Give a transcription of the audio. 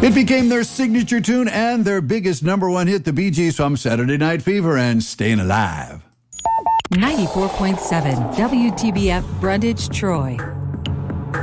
It became their signature tune and their biggest number one hit, the Bee Gees from Saturday Night Fever and Staying Alive. 94.7 WTBF Brundage, Troy.